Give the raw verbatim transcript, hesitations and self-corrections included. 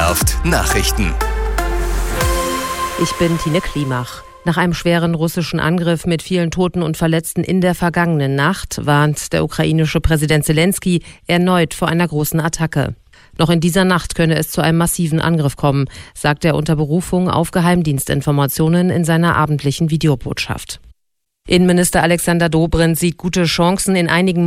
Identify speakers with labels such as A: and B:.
A: Unbedarft Nachrichten.
B: Ich bin Tine Klimach. Nach einem schweren russischen Angriff mit vielen Toten und Verletzten in der vergangenen Nacht warnt der ukrainische Präsident Zelensky erneut vor einer großen Attacke. Noch in dieser Nacht könne es zu einem massiven Angriff kommen, sagt er unter Berufung auf Geheimdienstinformationen in seiner abendlichen Videobotschaft. Innenminister Alexander Dobrindt sieht gute Chancen, in einigen